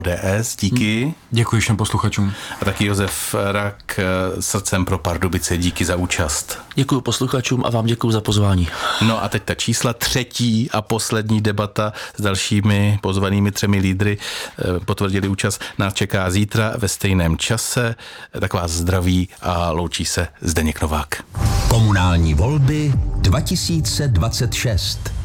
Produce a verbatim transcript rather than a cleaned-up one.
D S, díky. Děkuji všem posluchačům. A taky Josef Rak, Srdcem pro Pardubice, díky za účast. Děkuji posluchačům a vám děkuji za pozvání. No a teď ta čísla, třetí a poslední debata s dalšími pozvanými třemi lídry potvrdili účast. Nás čeká zítra ve stejném čase. Tak vás zdraví a loučí se Zdeněk Novák. Komunální volby dva tisíce dvacet šest.